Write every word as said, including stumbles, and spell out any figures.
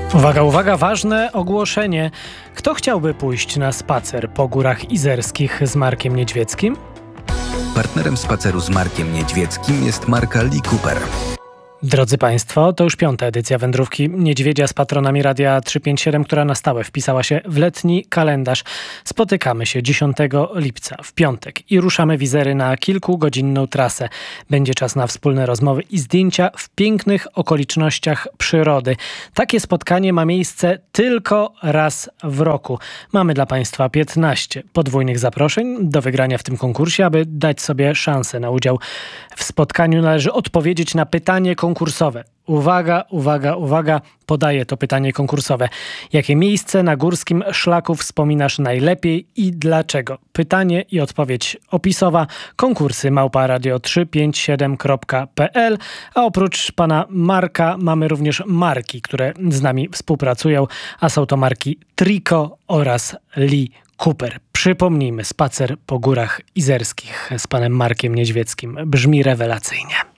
Uwaga, uwaga, ważne ogłoszenie. Kto chciałby pójść na spacer po Górach Izerskich z Markiem Niedźwieckim? Partnerem spaceru z Markiem Niedźwieckim jest marka Lee Cooper. Drodzy Państwo, to już piąta edycja Wędrówki Niedźwiedzia z patronami Radia trzysta pięćdziesiąt siedem, która na stałe wpisała się w letni kalendarz. Spotykamy się dziesiątego lipca w piątek i ruszamy w Izery na kilkugodzinną trasę. Będzie czas na wspólne rozmowy i zdjęcia w pięknych okolicznościach przyrody. Takie spotkanie ma miejsce tylko raz w roku. Mamy dla Państwa piętnaście podwójnych zaproszeń do wygrania w tym konkursie. Aby dać sobie szansę na udział w spotkaniu, należy odpowiedzieć na pytanie konkursowe. Uwaga, uwaga, uwaga, podaję to pytanie konkursowe. Jakie miejsce na górskim szlaku wspominasz najlepiej i dlaczego? Pytanie i odpowiedź opisowa. Konkursy małpa radio trzysta pięćdziesiąt siedem kropka p l. A oprócz pana Marka mamy również marki, które z nami współpracują, a są to marki Trico oraz Lee Cooper. Przypomnijmy, spacer po Górach Izerskich z panem Markiem Niedźwieckim brzmi rewelacyjnie.